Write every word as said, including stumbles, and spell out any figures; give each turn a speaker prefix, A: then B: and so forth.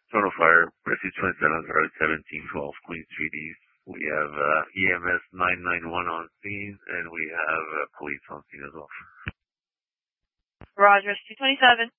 A: Total fire, Rescue twenty-seven, Route seventeen twelve, Queen Street East. We have uh, E M S nine nine one on scene, and we have uh, police on scene as well.
B: Roger, Rescue twenty-seven.